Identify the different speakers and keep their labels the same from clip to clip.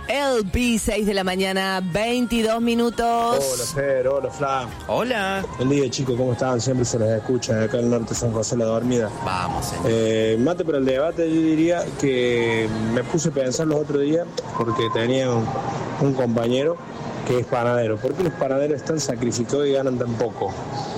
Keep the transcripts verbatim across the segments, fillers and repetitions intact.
Speaker 1: L P, seis de la mañana, veintidós minutos.
Speaker 2: Hola, Fer, hola, Flan.
Speaker 3: Hola.
Speaker 2: Buen día, chicos, ¿cómo están? Siempre se les escucha acá en el norte de San José, La Dormida.
Speaker 3: Vamos, señor.
Speaker 2: Eh, mate para el debate, yo diría que me puse a pensar los otros días porque tenía un, un compañero que es panadero. ¿Por qué los panaderos están sacrificados y ganan tan poco?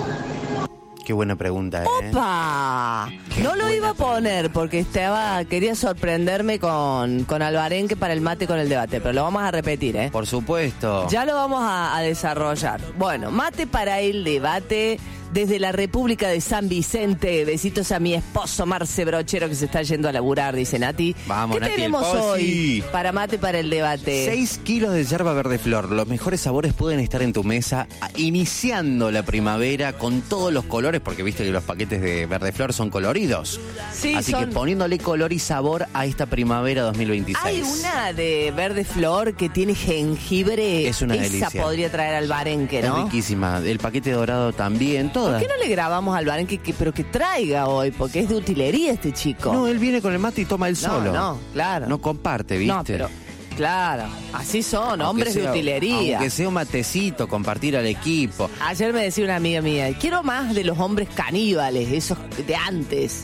Speaker 3: Qué buena pregunta, ¿eh?
Speaker 1: ¡Opa!
Speaker 3: Qué
Speaker 1: No lo
Speaker 3: buena
Speaker 1: iba a poner porque estaba quería sorprenderme con, con Albarenque para el mate con el debate, pero lo vamos a repetir, ¿eh?
Speaker 3: Por supuesto.
Speaker 1: Ya lo vamos a, a desarrollar. Bueno, mate para el debate desde la República de San Vicente. Besitos a mi esposo Marce Brochero que se está yendo a laburar, dice Nati.
Speaker 3: Vamos,
Speaker 1: ¿Qué
Speaker 3: Nati,
Speaker 1: tenemos
Speaker 3: el Posi.
Speaker 1: hoy para mate para el debate?
Speaker 3: seis kilos de yerba verde flor. Los mejores sabores pueden estar en tu mesa, iniciando la primavera con todos los colores, porque viste que los paquetes de verde flor son coloridos.
Speaker 1: Sí,
Speaker 3: Así
Speaker 1: son...
Speaker 3: que poniéndole color y sabor a esta primavera dos mil veintiséis.
Speaker 1: Hay una de verde flor que tiene jengibre.
Speaker 3: Es una
Speaker 1: Esa
Speaker 3: delicia.
Speaker 1: podría traer Albarenque, ¿no?
Speaker 3: Es riquísima. El paquete dorado también, toda.
Speaker 1: ¿Por qué no le grabamos al Albarenque, que, pero que traiga hoy? Porque es de utilería este chico.
Speaker 3: No, él viene con el mate y toma él
Speaker 1: no,
Speaker 3: solo.
Speaker 1: no, claro.
Speaker 3: No comparte, ¿viste?
Speaker 1: No, pero claro, así son,
Speaker 3: Aunque
Speaker 1: hombres
Speaker 3: sea-
Speaker 1: de utilería.
Speaker 3: Aunque sea un matecito, compartir al equipo.
Speaker 1: Ayer me decía una amiga mía, quiero más de los hombres caníbales, esos de antes.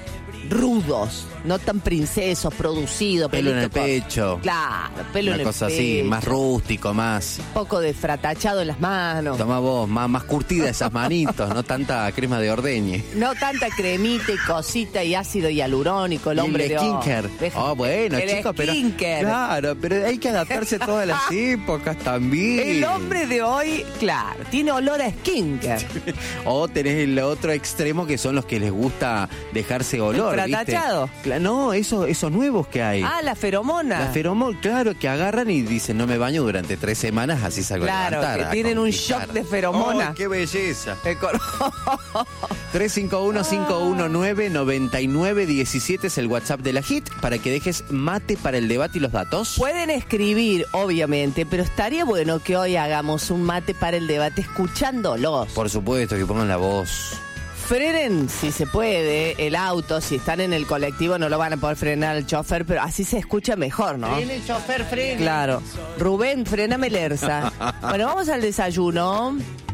Speaker 1: Rudos, no tan princesos, producidos.
Speaker 3: Pelo en el
Speaker 1: pelito corto.
Speaker 3: pecho.
Speaker 1: Claro, pelo
Speaker 3: Una
Speaker 1: en el
Speaker 3: cosa
Speaker 1: pecho.
Speaker 3: así, más rústico, más.
Speaker 1: Un poco de fratachado en las manos.
Speaker 3: Toma vos, más, más curtida esas manitos, no tanta crema de ordeñe.
Speaker 1: No tanta cremita y cosita y ácido hialurónico, el
Speaker 3: Y
Speaker 1: hombre
Speaker 3: el
Speaker 1: de hoy.
Speaker 3: skincare.
Speaker 1: Deja-
Speaker 3: Oh, bueno,
Speaker 1: el
Speaker 3: chicos, pero.
Speaker 1: skincare.
Speaker 3: Claro, pero hay que adaptarse a todas las épocas también.
Speaker 1: El hombre de hoy, claro, tiene olor a skincare.
Speaker 3: O tenés el otro extremo que son los que les gusta dejarse olor.
Speaker 1: ¿El
Speaker 3: ¿viste?
Speaker 1: fratachado?
Speaker 3: Cla- No, esos, esos nuevos que hay.
Speaker 1: Ah, la feromona.
Speaker 3: La feromona, claro, que agarran y dicen, no me baño durante tres semanas, así salgo
Speaker 1: Claro,
Speaker 3: a levantar.
Speaker 1: que
Speaker 3: a
Speaker 1: tienen un
Speaker 3: conquistar.
Speaker 1: shock de feromona.
Speaker 3: ¡Oh, qué belleza!
Speaker 1: Eco-
Speaker 3: tres cinco uno, cinco uno nueve, nueve nueve uno siete es el WhatsApp de la Hit para que dejes mate para el debate y los datos.
Speaker 1: Pueden escribir, obviamente, pero estaría bueno que hoy hagamos un mate para el debate escuchándolos.
Speaker 3: Por supuesto, que pongan la voz.
Speaker 1: Frenen, si se puede, el auto. Si están en el colectivo no lo van a poder frenar al chofer, pero así se escucha mejor, ¿no?
Speaker 3: el chofer, frene.
Speaker 1: Claro. Rubén, fréname el Ersa. Bueno, vamos al desayuno.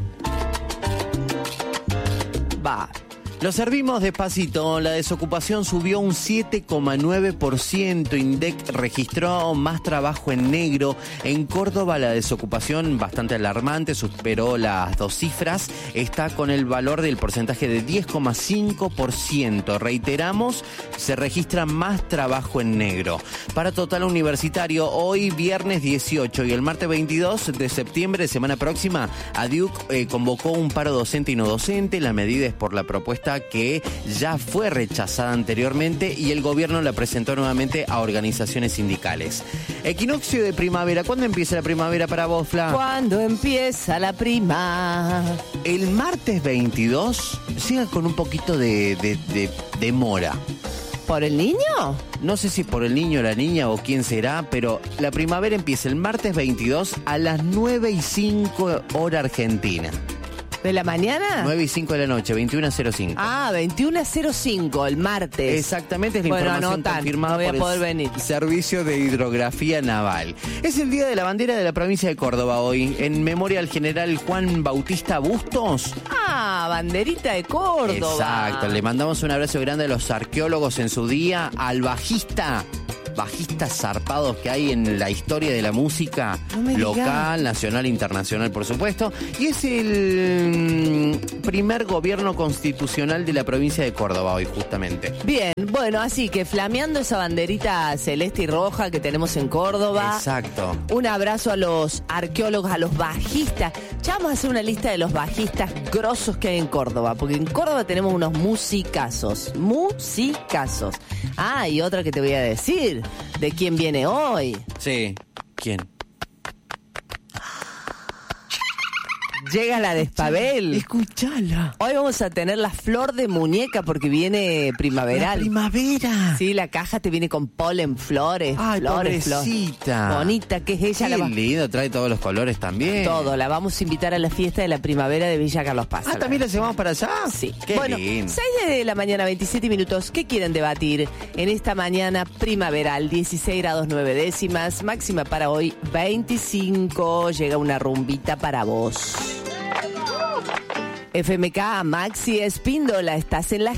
Speaker 1: Va.
Speaker 3: Lo servimos despacito. La desocupación subió un siete coma nueve por ciento. INDEC registró más trabajo en negro. En Córdoba la desocupación, bastante alarmante, superó las dos cifras. Está con el valor del porcentaje de diez coma cinco por ciento. Reiteramos, se registra más trabajo en negro. Para Total Universitario, hoy viernes dieciocho y el martes veintidós de septiembre, semana próxima, ADIUC eh, convocó un paro docente y no docente. La medida es por la propuesta que ya fue rechazada anteriormente y el gobierno la presentó nuevamente a organizaciones sindicales. Equinoccio de primavera. ¿Cuándo empieza la primavera para vos, Fla?
Speaker 1: ¿Cuándo empieza la prima?
Speaker 3: El martes veintidós siga con un poquito de, de, de demora.
Speaker 1: ¿Por el niño?
Speaker 3: No sé si por el niño o la niña o quién será, pero la primavera empieza el martes veintidós a las nueve y cinco hora argentina.
Speaker 1: ¿De la mañana?
Speaker 3: nueve y cinco de la noche, veintiuno cero cinco.
Speaker 1: Ah, veintiuno cero cinco, el martes.
Speaker 3: Exactamente, es la
Speaker 1: Bueno,
Speaker 3: información
Speaker 1: anotan,
Speaker 3: confirmada
Speaker 1: no voy a
Speaker 3: por
Speaker 1: poder
Speaker 3: el
Speaker 1: venir.
Speaker 3: Servicio de Hidrografía Naval. Es el Día de la Bandera de la provincia de Córdoba hoy, en memoria al general Juan Bautista Bustos.
Speaker 1: Ah, banderita de Córdoba.
Speaker 3: Exacto, le mandamos un abrazo grande a los arqueólogos en su día, al bajista, bajistas zarpados que hay en la historia de la música
Speaker 1: No me digas.
Speaker 3: local, nacional, internacional, por supuesto. Y es el mm, primer gobierno constitucional de la provincia de Córdoba hoy, justamente.
Speaker 1: Bien, bueno, así que flameando esa banderita celeste y roja que tenemos en Córdoba.
Speaker 3: Exacto.
Speaker 1: Un abrazo a los arqueólogos, a los bajistas. Ya vamos a hacer una lista de los bajistas grosos que hay en Córdoba, porque en Córdoba tenemos unos musicazos, musicazos. Ah, y otra que te voy a decir, ¿de quién viene hoy?
Speaker 3: Sí. ¿Quién?
Speaker 1: Llega la Despabel.
Speaker 3: Escuchala.
Speaker 1: Hoy vamos a tener la flor de muñeca porque viene primaveral.
Speaker 3: La primavera.
Speaker 1: Sí, la caja te viene con polen, flores,
Speaker 3: Ay,
Speaker 1: flores,
Speaker 3: pobrecita.
Speaker 1: flores. Bonita, que es ella.
Speaker 3: Qué
Speaker 1: La va...
Speaker 3: lindo, trae todos los colores también.
Speaker 1: Todo, la vamos a invitar a la fiesta de la primavera de Villa Carlos Paz.
Speaker 3: Ah, ¿también la llevamos para allá?
Speaker 1: Sí.
Speaker 3: Qué
Speaker 1: bueno,
Speaker 3: lindo.
Speaker 1: seis de la mañana, veintisiete minutos. ¿Qué quieren debatir en esta mañana primaveral? dieciséis grados nueve décimas, máxima para hoy veinticinco. Llega una rumbita para vos. F M K, Maxi Espíndola, estás en la